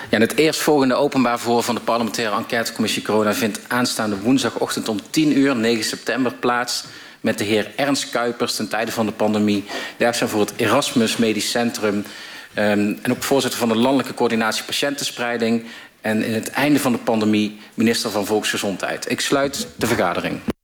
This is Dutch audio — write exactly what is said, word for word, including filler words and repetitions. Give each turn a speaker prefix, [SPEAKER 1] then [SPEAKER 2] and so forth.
[SPEAKER 1] Ja, en het eerstvolgende openbaar verhoor van de parlementaire enquêtecommissie corona vindt aanstaande woensdagochtend om tien uur, negen september, plaats met de heer Ernst Kuipers ten tijde van de pandemie, werkzaam voor het Erasmus Medisch Centrum um, en ook voorzitter van de Landelijke Coördinatie Patiëntenspreiding en in het einde van de pandemie minister van Volksgezondheid. Ik sluit de vergadering.